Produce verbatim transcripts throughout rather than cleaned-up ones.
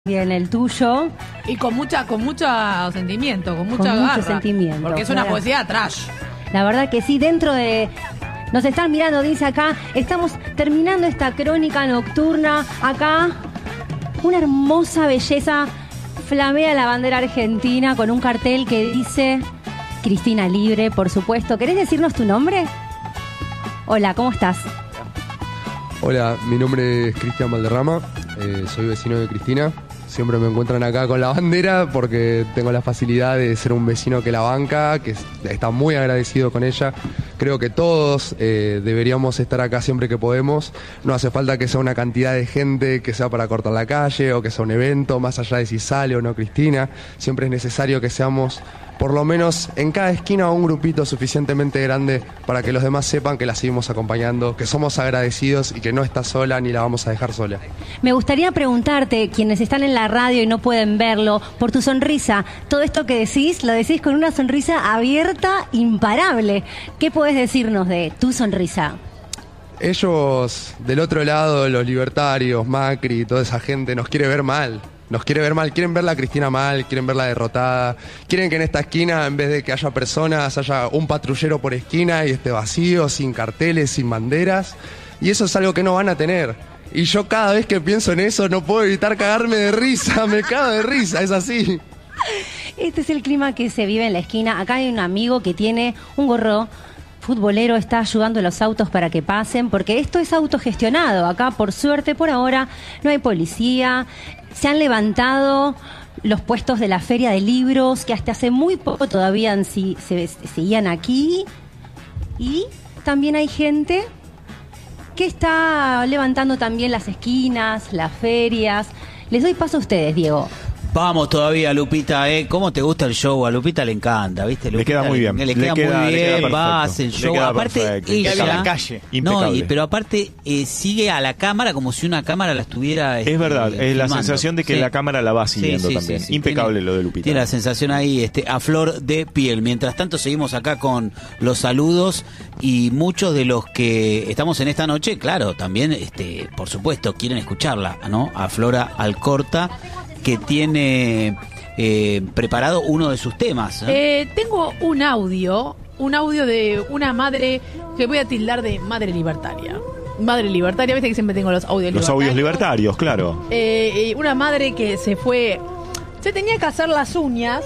Bien, el tuyo. Y con mucha, con mucho sentimiento, con mucha Con mucho garra, sentimiento, porque es una claro. poesía trash. La verdad que sí, dentro de... Nos están mirando, dice acá, estamos terminando esta crónica nocturna. Acá, una hermosa belleza flamea la bandera argentina con un cartel que dice Cristina Libre, por supuesto. ¿Querés decirnos tu nombre? Hola, ¿cómo estás? Hola, mi nombre es Cristian Valderrama, eh, soy vecino de Cristina. Siempre me encuentran acá con la bandera porque tengo la facilidad de ser un vecino que la banca, que está muy agradecido con ella. Creo que todos eh, deberíamos estar acá siempre que podemos. No hace falta que sea una cantidad de gente que sea para cortar la calle o que sea un evento, más allá de si sale o no Cristina. Siempre es necesario que seamos por lo menos en cada esquina un grupito suficientemente grande para que los demás sepan que la seguimos acompañando, que somos agradecidos y que no está sola ni la vamos a dejar sola. Me gustaría preguntarte, quienes están en la radio y no pueden verlo, por tu sonrisa. Todo esto que decís, lo decís con una sonrisa abierta, imparable. ¿Qué podés decirnos de tu sonrisa? Ellos, del otro lado, los libertarios, Macri, toda esa gente, nos quiere ver mal. Nos quiere ver mal, quieren verla a Cristina mal, quieren verla derrotada. Quieren que en esta esquina, en vez de que haya personas, haya un patrullero por esquina y esté vacío, sin carteles, sin banderas. Y eso es algo que no van a tener. Y yo cada vez que pienso en eso no puedo evitar cagarme de risa, me cago de risa, es así. Este es el clima que se vive en la esquina. Acá hay un amigo que tiene un gorro futbolero, está ayudando a los autos para que pasen, porque esto es autogestionado. Acá, por suerte, por ahora, no hay policía. Se han levantado los puestos de la Feria de Libros, que hasta hace muy poco todavía se, se, seguían aquí. Y también hay gente que está levantando también las esquinas, las ferias. Les doy paso a ustedes, Diego. Vamos todavía, Lupita, ¿eh? ¿Cómo te gusta el show? A Lupita le encanta, ¿viste? Lupita, le queda muy bien. Le, le, le queda, queda muy bien, le queda va, hace el show. Aparte, perfecto. ella... la calle. No, y, pero aparte eh, sigue a la cámara como si una cámara la estuviera... Este, es verdad, es la filmando. Sensación de que sí. la cámara la va siguiendo sí, sí, también. Sí, sí. Impecable tiene, lo de Lupita. Tiene la sensación ahí este, a flor de piel. Mientras tanto seguimos acá con los saludos y muchos de los que estamos en esta noche, claro, también, este, por supuesto, quieren escucharla, ¿no? A Flora Alcorta, que tiene... Eh, preparado uno de sus temas. ¿eh? Eh, tengo un audio, un audio de una madre que voy a tildar de madre libertaria. Madre libertaria, viste que siempre tengo los audios los libertarios. audios libertarios, claro. Eh, una madre que se fue, se tenía que hacer las uñas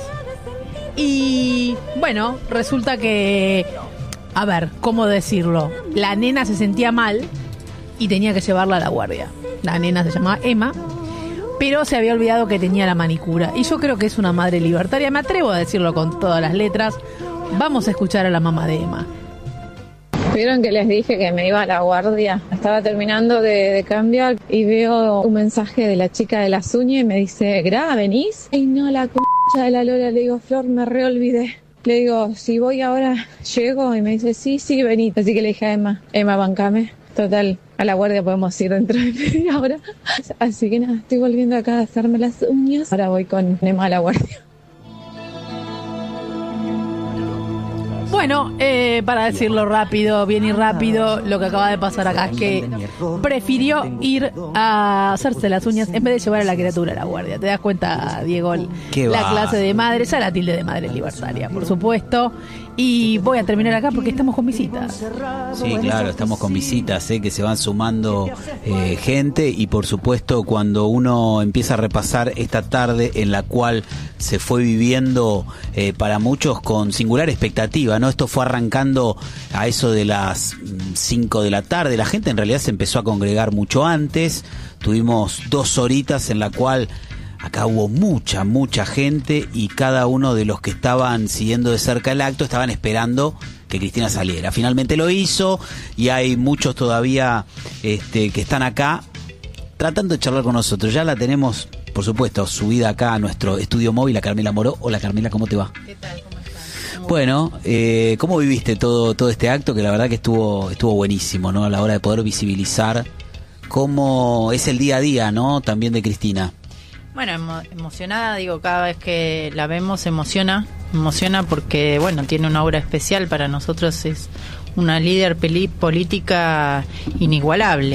y bueno, resulta que, a ver, ¿cómo decirlo? La nena se sentía mal y tenía que llevarla a la guardia. La nena se llamaba Emma, pero se había olvidado que tenía la manicura. Y yo creo que es una madre libertaria, me atrevo a decirlo con todas las letras. Vamos a escuchar a la mamá de Emma. Vieron que les dije que me iba a la guardia. Estaba terminando de, de cambiar y veo un mensaje de la chica de las uñas y me dice, Gra, ¿venís? Ay no, la c*** de la Lola. Le digo, Flor, me reolvidé. Le digo, si voy ahora, llego. Y me dice, sí, sí, vení. Así que le dije a Emma, Emma, bancame. Total, a la guardia podemos ir dentro de media hora. Así que nada, estoy volviendo acá a hacerme las uñas. Ahora voy con Emma a la guardia. Bueno, eh, para decirlo rápido, bien y rápido, lo que acaba de pasar acá es que prefirió ir a hacerse las uñas en vez de llevar a la criatura a la guardia. ¿Te das cuenta, Diego? Qué la va. clase de madre, esa la tilde de madre libertaria, por supuesto. Y voy a terminar acá porque estamos con visitas. Sí, claro, estamos con visitas, ¿eh? Que se van sumando eh, gente y por supuesto cuando uno empieza a repasar esta tarde en la cual se fue viviendo eh, para muchos con singular expectativa, ¿no? Esto fue arrancando a eso de las cinco de la tarde, la gente en realidad se empezó a congregar mucho antes, tuvimos dos horitas en la cual acá hubo mucha, mucha gente y cada uno de los que estaban siguiendo de cerca el acto estaban esperando que Cristina saliera. Finalmente lo hizo y hay muchos todavía este, que están acá tratando de charlar con nosotros. Ya la tenemos, por supuesto, subida acá a nuestro estudio móvil, a Carmela Moró. Hola Carmela, ¿cómo te va? ¿Qué tal? ¿Cómo estás? Bueno, eh, ¿cómo viviste todo, todo este acto? Que la verdad que estuvo, estuvo buenísimo, ¿no? A la hora de poder visibilizar cómo es el día a día, ¿no? También de Cristina. Bueno, emo- emocionada, digo, cada vez que la vemos emociona, emociona porque, bueno, tiene una obra especial para nosotros, es una líder peli- política inigualable.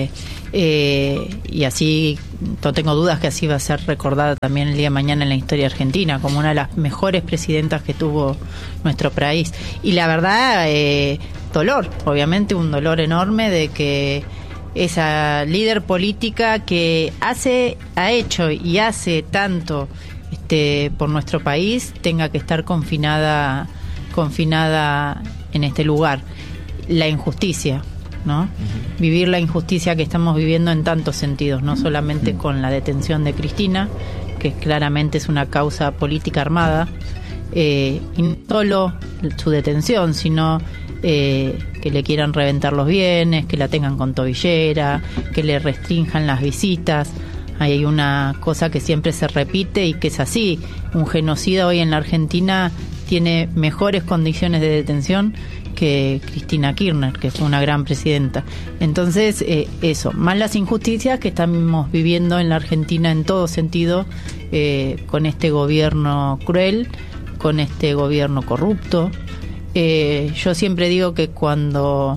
Eh, y así, no tengo dudas que así va a ser recordada también el día de mañana en la historia argentina, como una de las mejores presidentas que tuvo nuestro país. Y la verdad, eh, dolor, obviamente un dolor enorme de que esa líder política que hace, ha hecho y hace tanto este, por nuestro país, tenga que estar confinada, confinada en este lugar. La injusticia, ¿no? Uh-huh. Vivir la injusticia que estamos viviendo en tantos sentidos, no solamente uh-huh. con la detención de Cristina, que claramente es una causa política armada, eh, y no solo su detención, sino eh, que le quieran reventar los bienes, que la tengan con tobillera, que le restrinjan las visitas. Hay una cosa que siempre se repite y que es así: un genocida hoy en la Argentina tiene mejores condiciones de detención que Cristina Kirchner, que fue una gran presidenta. Entonces, eh, eso, más las injusticias que estamos viviendo en la Argentina en todo sentido, eh, con este gobierno cruel, con este gobierno corrupto. Eh, yo siempre digo que cuando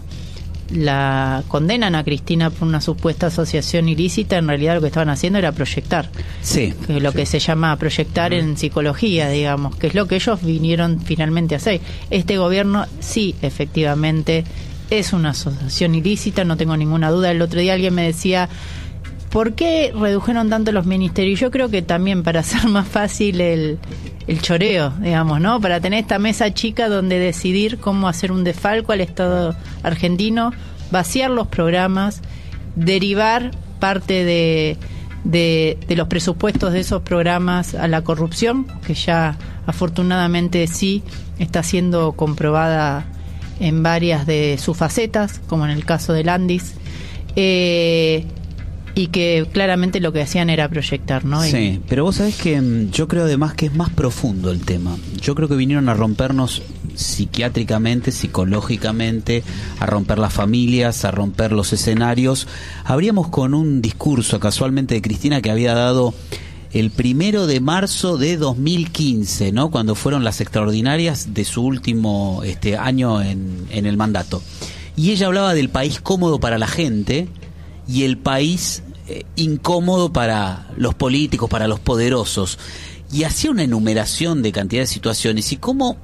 la condenan a Cristina por una supuesta asociación ilícita, en realidad lo que estaban haciendo era proyectar. Sí. Que es lo sí. que se llama proyectar en psicología, digamos, que es lo que ellos vinieron finalmente a hacer. Este gobierno sí, efectivamente, es una asociación ilícita, no tengo ninguna duda. El otro día alguien me decía, ¿por qué redujeron tanto los ministerios? Yo creo que también para hacer más fácil el, el choreo, digamos, ¿no? Para tener esta mesa chica donde decidir cómo hacer un desfalco al Estado argentino, vaciar los programas, derivar parte de, de, de los presupuestos de esos programas a la corrupción, que ya afortunadamente sí está siendo comprobada en varias de sus facetas, como en el caso del Andis. Eh... y que claramente lo que hacían era proyectar, ¿no? Sí, y... pero vos sabés que yo creo además que es más profundo el tema. Yo creo que vinieron a rompernos psiquiátricamente, psicológicamente, a romper las familias, a romper los escenarios. Abríamos con un discurso casualmente de Cristina que había dado el primero de marzo de dos mil quince, ¿no? Cuando fueron las extraordinarias de su último este año en, en el mandato. Y ella hablaba del país cómodo para la gente y el país eh, incómodo para los políticos, para los poderosos, y hacía una enumeración de cantidad de situaciones y cómo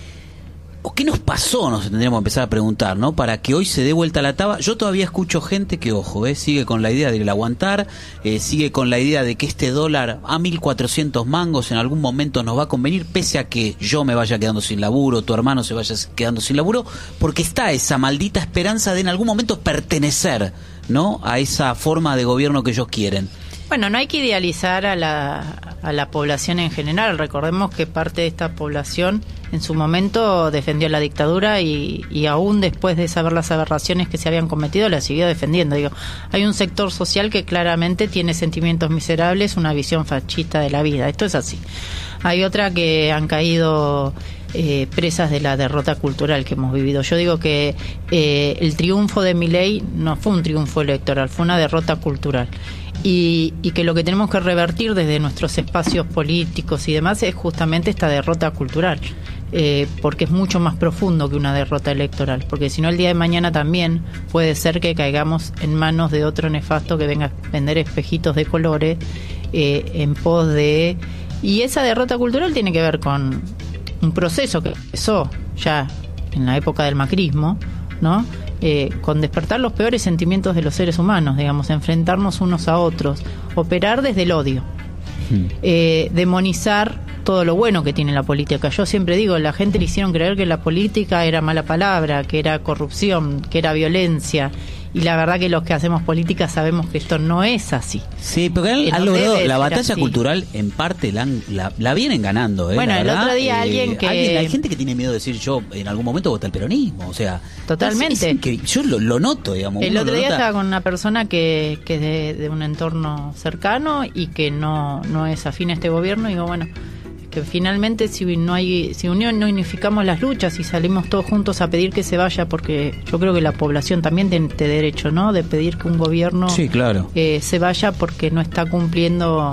o qué nos pasó, nos tendríamos que empezar a preguntar, ¿no? Para que hoy se dé vuelta la taba. Yo todavía escucho gente que, ojo, eh, sigue con la idea de el aguantar, eh, sigue con la idea de que este dólar a mil cuatrocientos mangos en algún momento nos va a convenir, pese a que yo me vaya quedando sin laburo, tu hermano se vaya quedando sin laburo, porque está esa maldita esperanza de en algún momento pertenecer, ¿no? A esa forma de gobierno que ellos quieren. Bueno, no hay que idealizar a la, a la población en general. Recordemos que parte de esta población en su momento defendió la dictadura y, y aún después de saber las aberraciones que se habían cometido la siguió defendiendo. Digo, hay un sector social que claramente tiene sentimientos miserables, una visión fascista de la vida. Esto es así. Hay otra que han caído eh, presas de la derrota cultural que hemos vivido. Yo digo que eh, el triunfo de Milei no fue un triunfo electoral, fue una derrota cultural. Y, y que lo que tenemos que revertir desde nuestros espacios políticos y demás es justamente esta derrota cultural, eh, porque es mucho más profundo que una derrota electoral, porque si no el día de mañana también puede ser que caigamos en manos de otro nefasto que venga a vender espejitos de colores eh, en pos de... Y esa derrota cultural tiene que ver con un proceso que empezó ya en la época del macrismo, ¿no? Eh, con despertar los peores sentimientos de los seres humanos, digamos, enfrentarnos unos a otros, operar desde el odio, hmm. eh, demonizar todo lo bueno que tiene la política. Yo siempre digo, la gente le hicieron creer que la política era mala palabra, que era corrupción, que era violencia, y la verdad que los que hacemos política sabemos que esto no es así. Sí, porque han, han logrado la batalla así. cultural, en parte la, han, la, la vienen ganando. ¿eh? Bueno, la el verdad, otro día eh, alguien que... Alguien, hay gente que tiene miedo de decir yo en algún momento voté al peronismo, o sea... Totalmente. Es, es yo lo, lo noto, digamos. El otro día nota. estaba con una persona que, que es de, de un entorno cercano y que no, no es afín a este gobierno, y digo, bueno... que finalmente si no hay si unión no unificamos las luchas y salimos todos juntos a pedir que se vaya, porque yo creo que la población también tiene este derecho, ¿no? De pedir que un gobierno sí, claro. eh, se vaya porque no está cumpliendo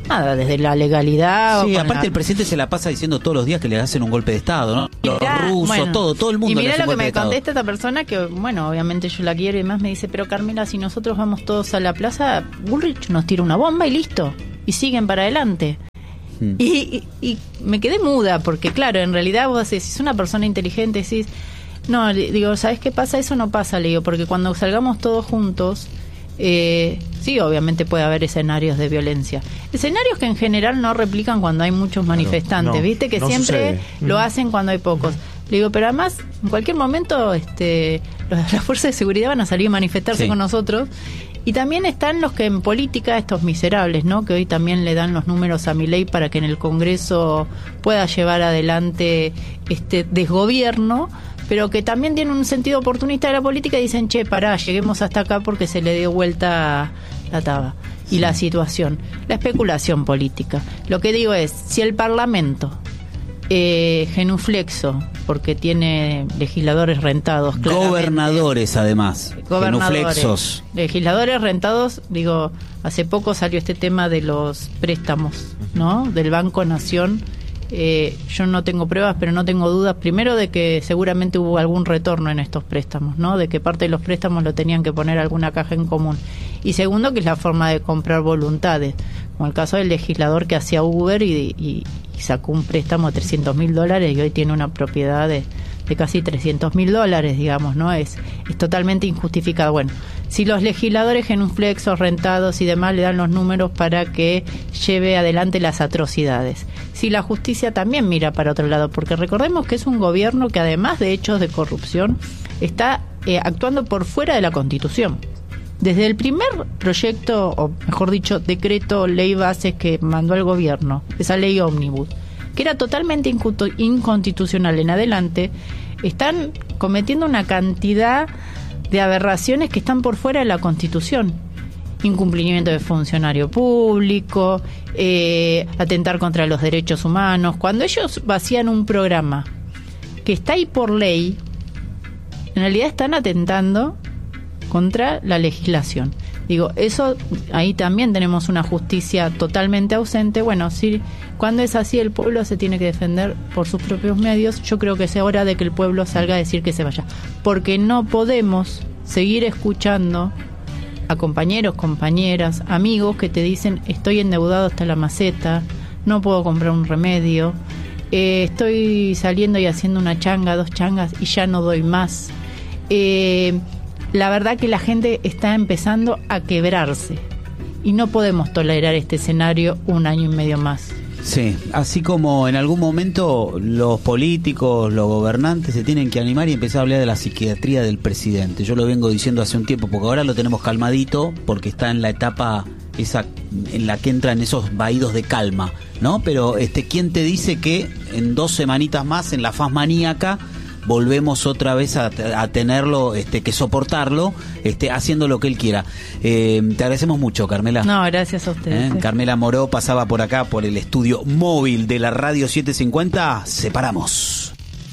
nada, desde la legalidad. Sí, o aparte la... el presidente se la pasa diciendo todos los días que le hacen un golpe de Estado, ¿no? Los Mirá, rusos, bueno, todo, todo el mundo y le mirá hace un lo que golpe de me Estado. contesta esta persona, que bueno, obviamente yo la quiero y demás, me dice, pero Carmela, si nosotros vamos todos a la plaza, Bullrich nos tira una bomba y listo, y siguen para adelante. Hmm. Y, y, y me quedé muda, porque claro, en realidad vos decís, si es una persona inteligente, decís, no, digo, ¿sabes qué pasa? Eso no pasa, le digo, porque cuando salgamos todos juntos, Eh, sí, obviamente puede haber escenarios de violencia. Escenarios que en general no replican cuando hay muchos manifestantes, no, ¿viste? Que no siempre sucede. lo hacen cuando hay pocos. Le digo, pero además, en cualquier momento, este, los- las fuerzas de seguridad van a salir a manifestarse Sí. con nosotros. Y también están los que en política, estos miserables, ¿no? Que hoy también le dan los números a Milei para que en el Congreso pueda llevar adelante este desgobierno, pero que también tienen un sentido oportunista de la política y dicen, che, pará, lleguemos hasta acá porque se le dio vuelta la taba. Y la situación, la especulación política. Lo que digo es, si el Parlamento, eh, genuflexo, porque tiene legisladores rentados, claramente, Gobernadores, además. gobernadores, Genuflexos. legisladores rentados, digo, hace poco salió este tema de los préstamos, ¿no? Del Banco Nación. Eh, yo no tengo pruebas, pero no tengo dudas, primero de que seguramente hubo algún retorno en estos préstamos, ¿no? De que parte de los préstamos lo tenían que poner alguna caja en común. Y segundo, que es la forma de comprar voluntades, como el caso del legislador que hacía Uber y, y, y sacó un préstamo de trescientos mil dólares y hoy tiene una propiedad de, de casi trescientos mil dólares, digamos, ¿no? Es, es totalmente injustificado. Bueno, si los legisladores genuflexos, rentados y demás le dan los números para que lleve adelante las atrocidades, si la justicia también mira para otro lado, porque recordemos que es un gobierno que además de hechos de corrupción está eh, actuando por fuera de la Constitución. Desde el primer proyecto, o mejor dicho, decreto, ley bases que mandó el gobierno, esa ley ómnibus, que era totalmente incu- inconstitucional en adelante, están cometiendo una cantidad de aberraciones que están por fuera de la Constitución. Incumplimiento de funcionario público, eh, atentar contra los derechos humanos. Cuando ellos vacían un programa que está ahí por ley, en realidad están atentando contra la legislación. Digo, eso, ahí también tenemos una justicia totalmente ausente. Bueno, sí, cuando es así, el pueblo se tiene que defender por sus propios medios. Yo creo que es hora de que el pueblo salga a decir que se vaya, porque no podemos seguir escuchando a compañeros, compañeras, amigos que te dicen, estoy endeudado hasta la maceta, no puedo comprar un remedio, eh, estoy saliendo y haciendo una changa, dos changas y ya no doy más. Eh, la verdad que la gente está empezando a quebrarse y no podemos tolerar este escenario un año y medio más. Sí, así como en algún momento los políticos, los gobernantes se tienen que animar y empezar a hablar de la psiquiatría del presidente. Yo lo vengo diciendo hace un tiempo, porque ahora lo tenemos calmadito, porque está en la etapa esa en la que entran esos vaídos de calma, ¿no? Pero este, ¿quién te dice que en dos semanitas más, en la faz maníaca, volvemos otra vez a, a tenerlo, este, que soportarlo, este, haciendo lo que él quiera? Eh, te agradecemos mucho, Carmela. No, gracias a ustedes. ¿Eh? Carmela Moró pasaba por acá, por el estudio móvil de la Radio setecientos cincuenta. Separamos.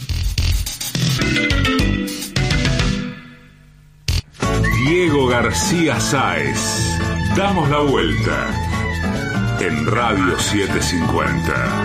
Diego García Sáez. Damos la vuelta en Radio setecientos cincuenta.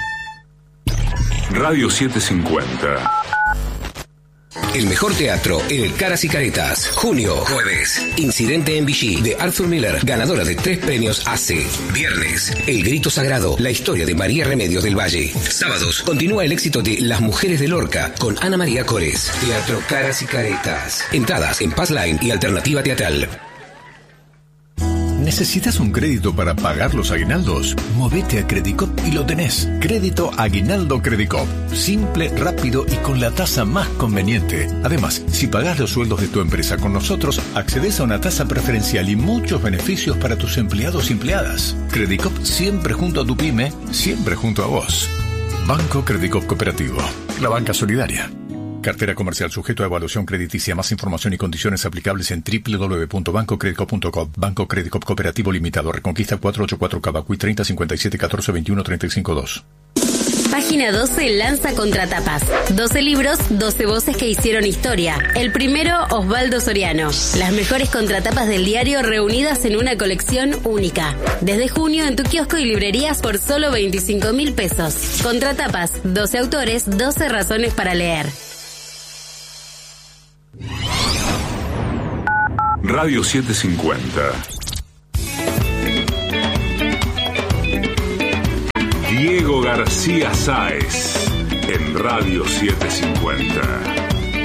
Radio setecientos cincuenta. El mejor teatro en el Caras y Caretas. Junio, jueves. Incidente en Vichy, de Arthur Miller, ganadora de tres premios A C. Viernes, El Grito Sagrado, la historia de María Remedios del Valle. Sábados, continúa el éxito de Las Mujeres de Lorca, con Ana María Cores. Teatro Caras y Caretas. Entradas en Passline y Alternativa Teatral. ¿Necesitas un crédito para pagar los aguinaldos? Movete a Credicop y lo tenés. Crédito Aguinaldo Credicop. Simple, rápido y con la tasa más conveniente. Además, si pagás los sueldos de tu empresa con nosotros, accedes a una tasa preferencial y muchos beneficios para tus empleados y empleadas. Credicop, siempre junto a tu pyme, siempre junto a vos. Banco Credicop Cooperativo. La banca solidaria. Cartera comercial sujeto a evaluación crediticia. Más información y condiciones aplicables en doble u doble u doble u punto banco credicop punto com. Banco Credicop Cooperativo Limitado. Reconquista cuatrocientos ochenta y cuatro Cavacuy treinta cincuenta y siete catorce veintiuno treinta y cinco dos. Página doce lanza Contratapas. doce libros, doce voces que hicieron historia. El primero, Osvaldo Soriano. Las mejores contratapas del diario reunidas en una colección única. Desde junio en tu kiosco y librerías por solo veinticinco mil pesos. Contratapas, doce autores, doce razones para leer. Radio setecientos cincuenta. Diego García Sáez en Radio setecientos cincuenta.